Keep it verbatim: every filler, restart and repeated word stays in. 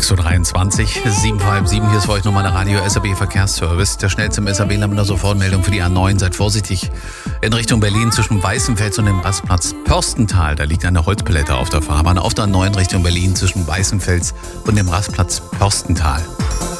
sechs Uhr dreiundzwanzig, sieben vor halb sieben. Hier ist für euch nochmal der Radio S A B Verkehrsservice. Der schnellste im S A B-Land mit einer Sofortmeldung für die A neun. Seid vorsichtig in Richtung Berlin zwischen Weißenfels und dem Rastplatz Pörstental. Da liegt eine Holzpalette auf der Fahrbahn. Auf der A neun Richtung Berlin zwischen Weißenfels und dem Rastplatz Pörstental.